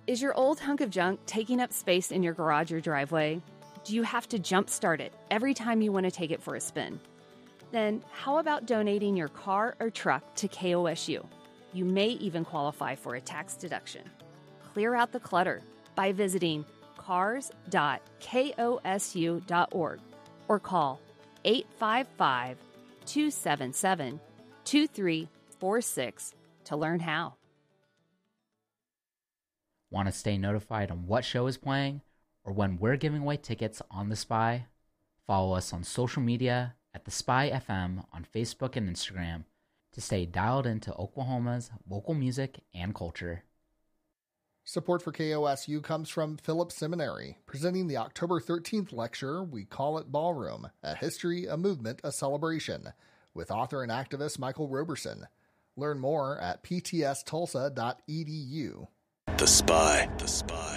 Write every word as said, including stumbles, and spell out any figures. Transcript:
Is your old hunk of junk taking up space in your garage or driveway? Do you have to jump start it every time you want to take it for a spin? Then how about donating your car or truck to K O S U? You may even qualify for a tax deduction. Clear out the clutter by visiting cars dot K O S U dot org or call eight five five, two seven seven, two three four six to learn how. Want to stay notified on what show is playing or when we're giving away tickets on The Spy? Follow us on social media at The Spy F M on Facebook and Instagram to stay dialed into Oklahoma's local music and culture. Support for K O S U comes from Phillips Seminary, presenting the October thirteenth lecture, We Call It Ballroom, A History, a Movement, a Celebration, with author and activist Michael Roberson. Learn more at p t s tulsa dot e d u. The Spy. The Spy.